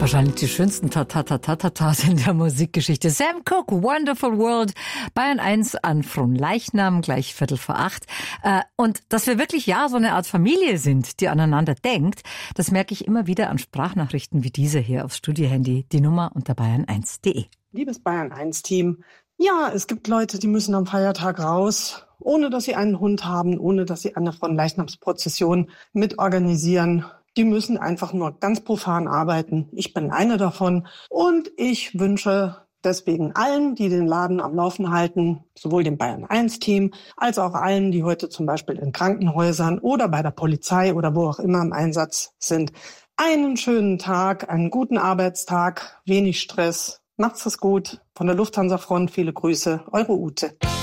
Wahrscheinlich die schönsten Ta-Ta-Ta-Ta-Tas in der Musikgeschichte. Sam Cooke, Wonderful World, Bayern 1 an Fronleichnam, gleich 7:15. Und dass wir wirklich so eine Art Familie sind, die aneinander denkt, das merke ich immer wieder an Sprachnachrichten wie diese hier aufs Studiohandy, die Nummer unter bayern1.de. Liebes Bayern 1 Team, ja, es gibt Leute, die müssen am Feiertag raus, ohne dass sie einen Hund haben, ohne dass sie eine Fronleichnamsprozession mitorganisieren. Die müssen einfach nur ganz profan arbeiten. Ich bin eine davon und ich wünsche deswegen allen, die den Laden am Laufen halten, sowohl dem Bayern 1 Team als auch allen, die heute zum Beispiel in Krankenhäusern oder bei der Polizei oder wo auch immer im Einsatz sind, einen schönen Tag, einen guten Arbeitstag, wenig Stress. Macht's es gut. Von der Lufthansa Front viele Grüße. Eure Ute.